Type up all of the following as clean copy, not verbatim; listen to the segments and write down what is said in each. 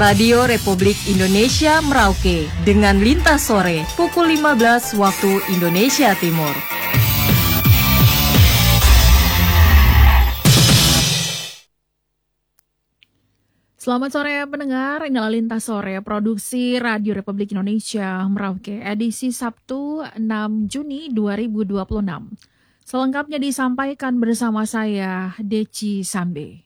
Radio Republik Indonesia Merauke dengan Lintas Sore pukul 15 waktu Indonesia Timur. Selamat sore pendengar, inilah Lintas Sore produksi Radio Republik Indonesia Merauke edisi Sabtu 6 Juni 2026. Selengkapnya disampaikan bersama saya Deci Sambe.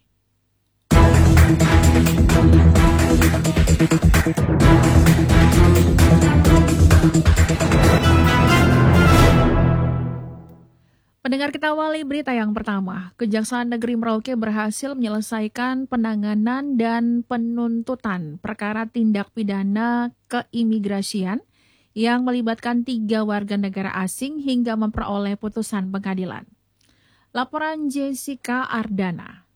Pendengar, kita awali berita yang pertama. Kejaksaan Negeri Merauke berhasil menyelesaikan penanganan dan penuntutan perkara tindak pidana keimigrasian yang melibatkan 3 warga negara asing hingga memperoleh putusan pengadilan. Laporan Jessica Ardana.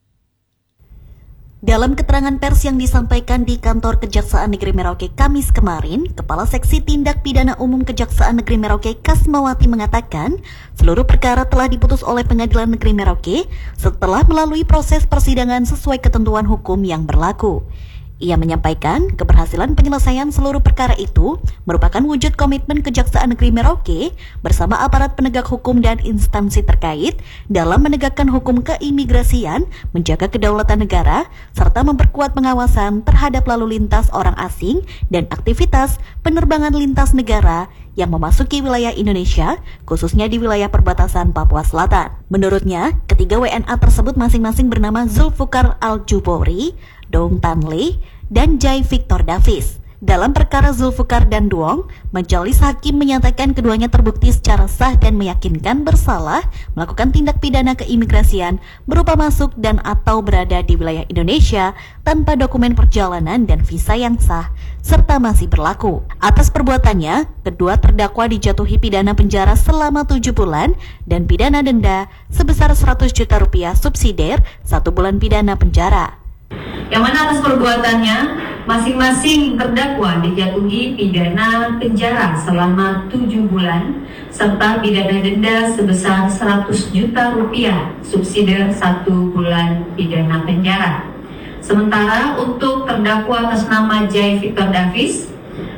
Dalam keterangan pers yang disampaikan di kantor Kejaksaan Negeri Merauke Kamis kemarin, Kepala Seksi Tindak Pidana Umum Kejaksaan Negeri Merauke Kasmawati mengatakan seluruh perkara telah diputus oleh Pengadilan Negeri Merauke setelah melalui proses persidangan sesuai ketentuan hukum yang berlaku. Ia menyampaikan keberhasilan penyelesaian seluruh perkara itu merupakan wujud komitmen Kejaksaan Negeri Merauke bersama aparat penegak hukum dan instansi terkait dalam menegakkan hukum keimigrasian, menjaga kedaulatan negara, serta memperkuat pengawasan terhadap lalu lintas orang asing dan aktivitas penerbangan lintas negara yang memasuki wilayah Indonesia, khususnya di wilayah perbatasan Papua Selatan. Menurutnya, ketiga WNA tersebut masing-masing bernama Zulfikar Al-Jubori, Dong Tan Le, dan Jai Victor Davis. Dalam perkara Zulfikar dan Duong, majelis hakim menyatakan keduanya terbukti secara sah dan meyakinkan bersalah melakukan tindak pidana keimigrasian berupa masuk dan atau berada di wilayah Indonesia tanpa dokumen perjalanan dan visa yang sah, serta masih berlaku. Atas perbuatannya, kedua terdakwa dijatuhi pidana penjara selama 7 bulan dan pidana denda sebesar 100 juta rupiah subsidiar 1 bulan pidana penjara. Yang mana atas perbuatannya, masing-masing terdakwa dijatuhi pidana penjara selama 7 bulan serta pidana denda sebesar 100 juta rupiah subsidiar 1 bulan pidana penjara. Sementara untuk terdakwa atas nama Jai Victor Davis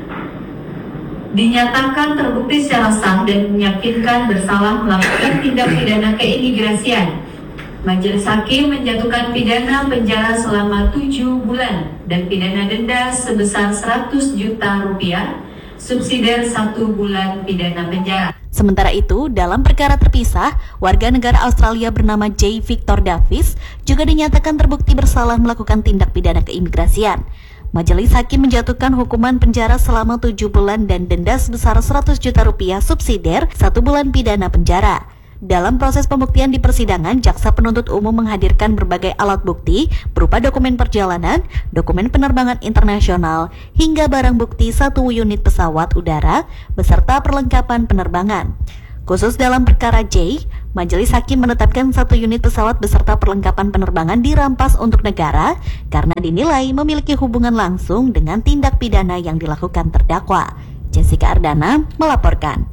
dinyatakan terbukti secara sah dan meyakinkan bersalah melakukan tindak pidana keimigrasian. Majelis hakim menjatuhkan pidana penjara selama 7 bulan dan pidana denda sebesar 100 juta rupiah subsidiar 1 bulan pidana penjara. Sementara itu, dalam perkara terpisah, warga negara Australia bernama Jai Victor Davis juga dinyatakan terbukti bersalah melakukan tindak pidana keimigrasian. Majelis hakim menjatuhkan hukuman penjara selama 7 bulan dan denda sebesar 100 juta rupiah subsidiar 1 bulan pidana penjara. Dalam proses pembuktian di persidangan, jaksa penuntut umum menghadirkan berbagai alat bukti berupa dokumen perjalanan, dokumen penerbangan internasional, hingga barang bukti 1 unit pesawat udara beserta perlengkapan penerbangan. Khusus dalam perkara J, majelis hakim menetapkan 1 unit pesawat beserta perlengkapan penerbangan dirampas untuk negara karena dinilai memiliki hubungan langsung dengan tindak pidana yang dilakukan terdakwa. Jessica Ardana melaporkan.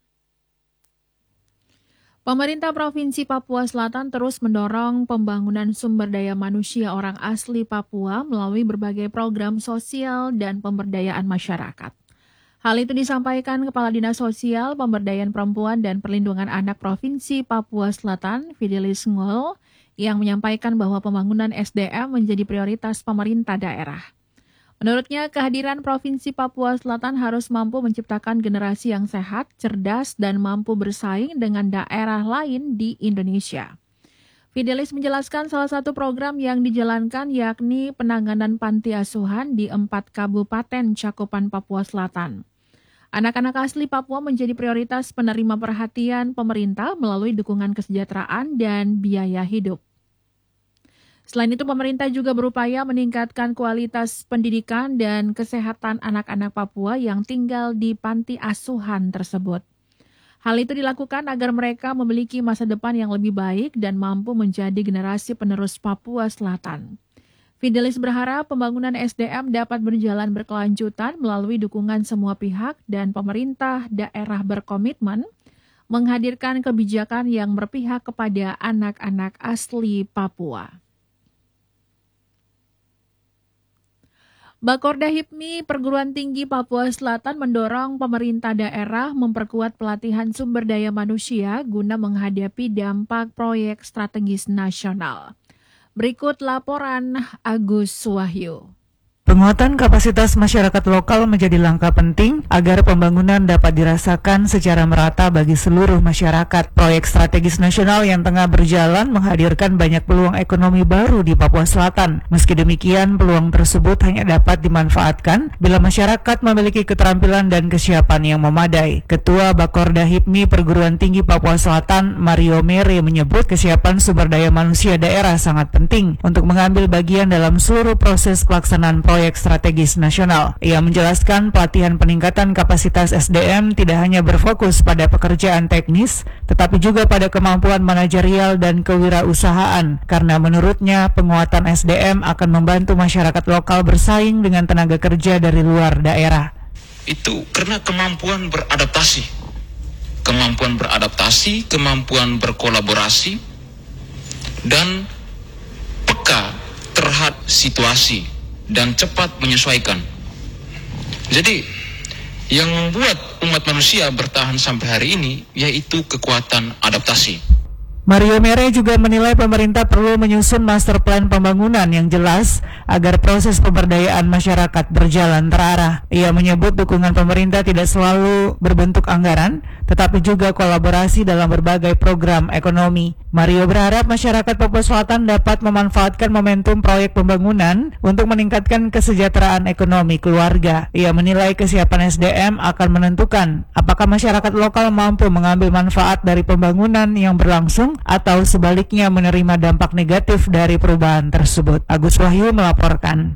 Pemerintah Provinsi Papua Selatan terus mendorong pembangunan sumber daya manusia orang asli Papua melalui berbagai program sosial dan pemberdayaan masyarakat. Hal itu disampaikan Kepala Dinas Sosial, Pemberdayaan Perempuan dan Perlindungan Anak Provinsi Papua Selatan, Fidelis Ngol, yang menyampaikan bahwa pembangunan SDM menjadi prioritas pemerintah daerah. Menurutnya, kehadiran Provinsi Papua Selatan harus mampu menciptakan generasi yang sehat, cerdas, dan mampu bersaing dengan daerah lain di Indonesia. Fidelis menjelaskan salah satu program yang dijalankan yakni penanganan panti asuhan di 4 kabupaten cakupan Papua Selatan. Anak-anak asli Papua menjadi prioritas penerima perhatian pemerintah melalui dukungan kesejahteraan dan biaya hidup. Selain itu, pemerintah juga berupaya meningkatkan kualitas pendidikan dan kesehatan anak-anak Papua yang tinggal di panti asuhan tersebut. Hal itu dilakukan agar mereka memiliki masa depan yang lebih baik dan mampu menjadi generasi penerus Papua Selatan. Fidelis berharap pembangunan SDM dapat berjalan berkelanjutan melalui dukungan semua pihak dan pemerintah daerah berkomitmen menghadirkan kebijakan yang berpihak kepada anak-anak asli Papua. Bakorda HIPMI Perguruan Tinggi Papua Selatan mendorong pemerintah daerah memperkuat pelatihan sumber daya manusia guna menghadapi dampak proyek strategis nasional. Berikut laporan Agus Wahyu. Penguatan kapasitas masyarakat lokal menjadi langkah penting agar pembangunan dapat dirasakan secara merata bagi seluruh masyarakat. Proyek strategis nasional yang tengah berjalan menghadirkan banyak peluang ekonomi baru di Papua Selatan. Meski demikian, peluang tersebut hanya dapat dimanfaatkan bila masyarakat memiliki keterampilan dan kesiapan yang memadai. Ketua Bakorda HIPMI Perguruan Tinggi Papua Selatan, Mario Mere, menyebut kesiapan sumber daya manusia daerah sangat penting untuk mengambil bagian dalam seluruh proses pelaksanaan proyek strategis nasional. Ia menjelaskan pelatihan peningkatan kapasitas SDM tidak hanya berfokus pada pekerjaan teknis, tetapi juga pada kemampuan manajerial dan kewirausahaan, karena menurutnya penguatan SDM akan membantu masyarakat lokal bersaing dengan tenaga kerja dari luar daerah. Itu karena kemampuan beradaptasi, kemampuan berkolaborasi, dan peka terhadap situasi dan cepat menyesuaikan. Jadi, yang membuat umat manusia bertahan sampai hari ini yaitu kekuatan adaptasi. Mario Mere juga menilai pemerintah perlu menyusun master plan pembangunan yang jelas agar proses pemberdayaan masyarakat berjalan terarah. Ia menyebut dukungan pemerintah tidak selalu berbentuk anggaran, tetapi juga kolaborasi dalam berbagai program ekonomi. Mario berharap masyarakat Papua Selatan dapat memanfaatkan momentum proyek pembangunan untuk meningkatkan kesejahteraan ekonomi keluarga. Ia menilai kesiapan SDM akan menentukan apakah masyarakat lokal mampu mengambil manfaat dari pembangunan yang berlangsung atau sebaliknya menerima dampak negatif dari perubahan tersebut. Agus Wahyu melaporkan.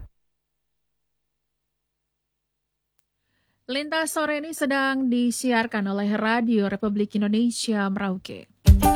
Lintas sore ini sedang disiarkan oleh Radio Republik Indonesia Merauke.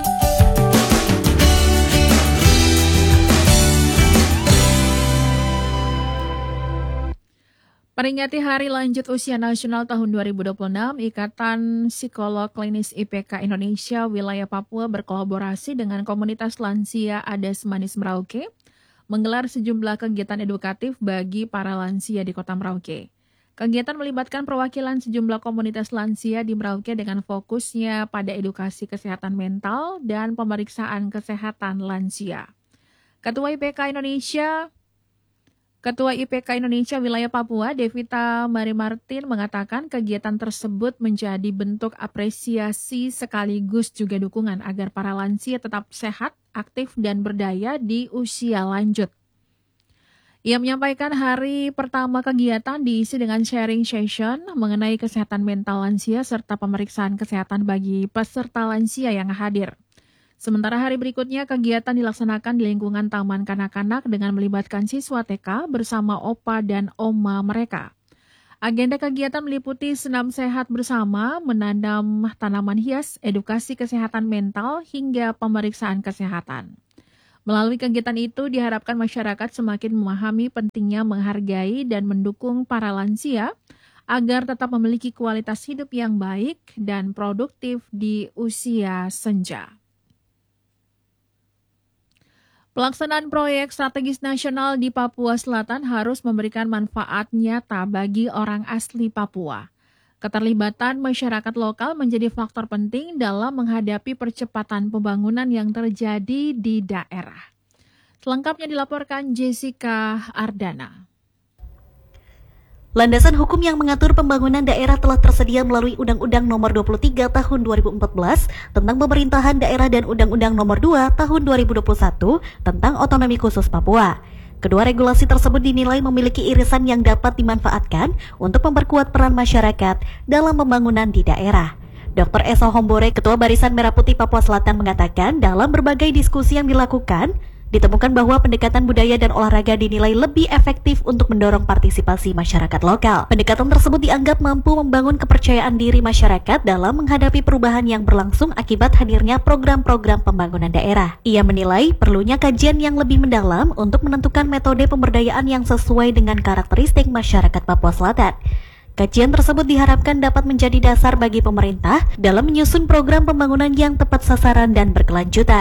Peringati Hari Lanjut Usia Nasional tahun 2026, Ikatan Psikolog Klinis IPK Indonesia Wilayah Papua berkolaborasi dengan komunitas lansia Adas Manis Merauke menggelar sejumlah kegiatan edukatif bagi para lansia di Kota Merauke. Kegiatan melibatkan perwakilan sejumlah komunitas lansia di Merauke dengan fokusnya pada edukasi kesehatan mental dan pemeriksaan kesehatan lansia. Ketua IPK Indonesia Wilayah Papua, Devita Mari Martin, mengatakan kegiatan tersebut menjadi bentuk apresiasi sekaligus juga dukungan agar para lansia tetap sehat, aktif, dan berdaya di usia lanjut. Ia menyampaikan hari pertama kegiatan diisi dengan sharing session mengenai kesehatan mental lansia serta pemeriksaan kesehatan bagi peserta lansia yang hadir. Sementara hari berikutnya kegiatan dilaksanakan di lingkungan Taman Kanak-Kanak dengan melibatkan siswa TK bersama opa dan oma mereka. Agenda kegiatan meliputi senam sehat bersama, menanam tanaman hias, edukasi kesehatan mental, hingga pemeriksaan kesehatan. Melalui kegiatan itu diharapkan masyarakat semakin memahami pentingnya menghargai dan mendukung para lansia agar tetap memiliki kualitas hidup yang baik dan produktif di usia senja. Pelaksanaan proyek strategis nasional di Papua Selatan harus memberikan manfaat nyata bagi orang asli Papua. Keterlibatan masyarakat lokal menjadi faktor penting dalam menghadapi percepatan pembangunan yang terjadi di daerah. Selengkapnya dilaporkan Jessica Ardana. Landasan hukum yang mengatur pembangunan daerah telah tersedia melalui Undang-Undang Nomor 23 Tahun 2014 tentang Pemerintahan Daerah dan Undang-Undang Nomor 2 Tahun 2021 tentang Otonomi Khusus Papua. Kedua regulasi tersebut dinilai memiliki irisan yang dapat dimanfaatkan untuk memperkuat peran masyarakat dalam pembangunan di daerah. Dr. Esa Hombore, Ketua Barisan Merah Putih Papua Selatan, mengatakan dalam berbagai diskusi yang dilakukan, ditemukan bahwa pendekatan budaya dan olahraga dinilai lebih efektif untuk mendorong partisipasi masyarakat lokal. Pendekatan tersebut dianggap mampu membangun kepercayaan diri masyarakat dalam menghadapi perubahan yang berlangsung akibat hadirnya program-program pembangunan daerah. Ia menilai perlunya kajian yang lebih mendalam untuk menentukan metode pemberdayaan yang sesuai dengan karakteristik masyarakat Papua Selatan. Kajian tersebut diharapkan dapat menjadi dasar bagi pemerintah dalam menyusun program pembangunan yang tepat sasaran dan berkelanjutan.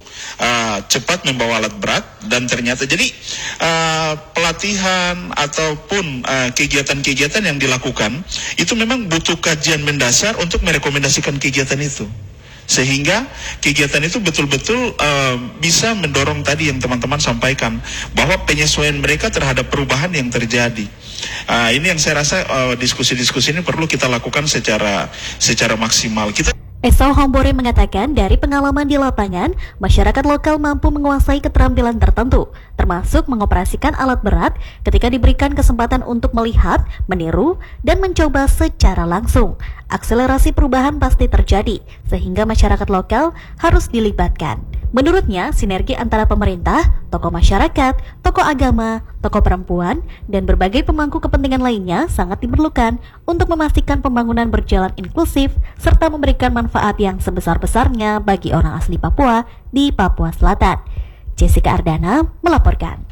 cepat membawa alat berat, dan ternyata jadi pelatihan ataupun kegiatan-kegiatan yang dilakukan itu memang butuh kajian mendasar untuk merekomendasikan kegiatan itu, sehingga kegiatan itu betul-betul bisa mendorong tadi yang teman-teman sampaikan, bahwa penyesuaian mereka terhadap perubahan yang terjadi. Ini yang saya rasa diskusi-diskusi ini perlu kita lakukan secara maksimal. Esau Hombore mengatakan dari pengalaman di lapangan, masyarakat lokal mampu menguasai keterampilan tertentu, termasuk mengoperasikan alat berat ketika diberikan kesempatan untuk melihat, meniru, dan mencoba secara langsung. Akselerasi perubahan pasti terjadi, sehingga masyarakat lokal harus dilibatkan. Menurutnya, sinergi antara pemerintah, tokoh masyarakat, tokoh agama, tokoh perempuan, dan berbagai pemangku kepentingan lainnya sangat diperlukan untuk memastikan pembangunan berjalan inklusif serta memberikan manfaat yang sebesar-besarnya bagi orang asli Papua di Papua Selatan. Jessica Ardana melaporkan.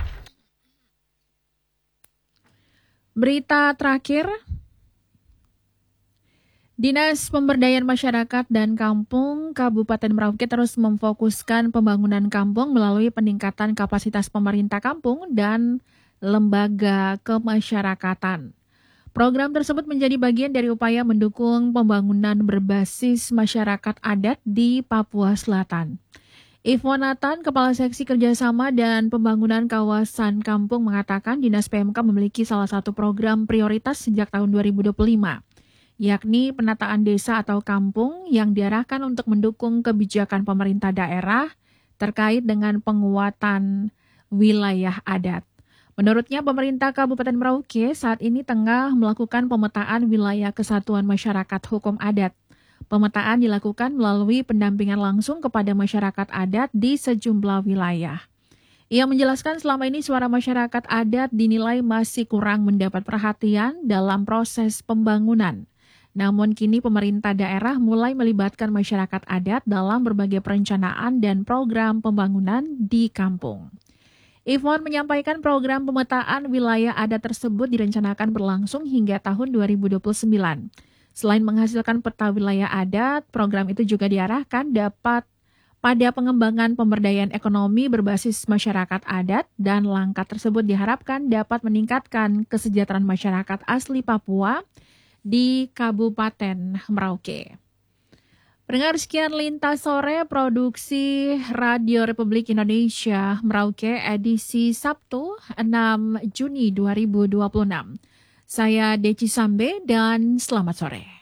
Berita terakhir, Dinas Pemberdayaan Masyarakat dan Kampung Kabupaten Merauke terus memfokuskan pembangunan kampung melalui peningkatan kapasitas pemerintah kampung dan lembaga kemasyarakatan. Program tersebut menjadi bagian dari upaya mendukung pembangunan berbasis masyarakat adat di Papua Selatan. Ivon Nathan, Kepala Seksi Kerjasama dan Pembangunan Kawasan Kampung mengatakan Dinas PMK memiliki salah satu program prioritas sejak tahun 2025. Yakni penataan desa atau kampung yang diarahkan untuk mendukung kebijakan pemerintah daerah terkait dengan penguatan wilayah adat. Menurutnya, pemerintah Kabupaten Merauke saat ini tengah melakukan pemetaan wilayah kesatuan masyarakat hukum adat. Pemetaan dilakukan melalui pendampingan langsung kepada masyarakat adat di sejumlah wilayah. Ia menjelaskan selama ini suara masyarakat adat dinilai masih kurang mendapat perhatian dalam proses pembangunan. Namun kini pemerintah daerah mulai melibatkan masyarakat adat dalam berbagai perencanaan dan program pembangunan di kampung. Ivon menyampaikan program pemetaan wilayah adat tersebut direncanakan berlangsung hingga tahun 2029. Selain menghasilkan peta wilayah adat, program itu juga diarahkan dapat pada pengembangan pemberdayaan ekonomi berbasis masyarakat adat, dan langkah tersebut diharapkan dapat meningkatkan kesejahteraan masyarakat asli Papua di Kabupaten Merauke. Pendengar, sekian Lintas Sore Produksi Radio Republik Indonesia Merauke edisi Sabtu 6 Juni 2026. Saya Deci Sambe dan selamat sore.